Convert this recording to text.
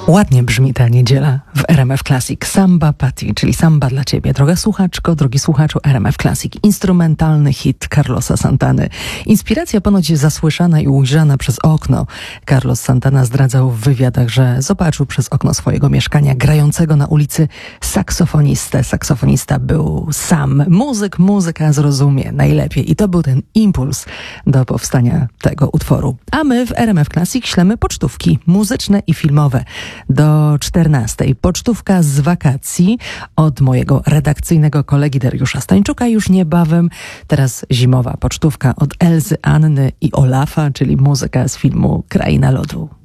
Ładnie brzmi ta niedziela w RMF Classic. Samba Party, czyli samba dla ciebie. Droga słuchaczko, drogi słuchaczu RMF Classic. Instrumentalny hit Carlosa Santany. Inspiracja ponoć zasłyszana i ujrzana przez okno. Carlos Santana zdradzał w wywiadach, że zobaczył przez okno swojego mieszkania grającego na ulicy saksofonistę. Saksofonista był sam. Muzyka zrozumie najlepiej. I to był ten impuls do powstania tego utworu. A my w RMF Classic ślemy pocztówki muzyczne i filmowe. Do 14:00 pocztówka z wakacji od mojego redakcyjnego kolegi Dariusza Stańczuka już niebawem. Teraz zimowa pocztówka od Elzy, Anny i Olafa, czyli muzyka z filmu Kraina Lodu.